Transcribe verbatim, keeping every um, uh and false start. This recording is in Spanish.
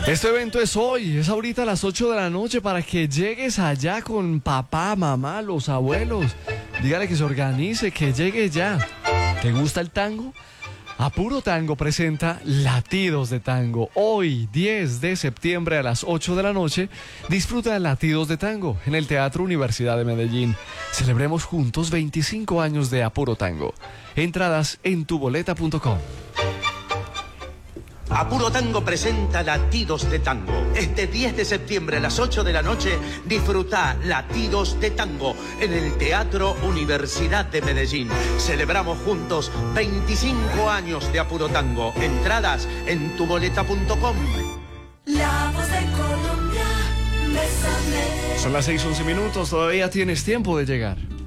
Este evento es hoy, es ahorita a las ocho de la noche para que llegues allá con papá, mamá, los abuelos. Dígale que se organice, que llegue ya. ¿Te gusta el tango? Apuro Tango presenta Latidos de Tango. Hoy, diez de septiembre a las ocho de la noche, disfruta de Latidos de Tango en el Teatro Universidad de Medellín. Celebremos juntos veinticinco años de Apuro Tango. Entradas en tuboleta punto com. Apuro Tango presenta Latidos de Tango. Este diez de septiembre a las ocho de la noche, disfruta Latidos de Tango en el Teatro Universidad de Medellín. Celebramos juntos veinticinco años de Apuro Tango. Entradas en tuboleta punto com. La voz de Colombia, bésame. Son las seis once minutos, todavía tienes tiempo de llegar.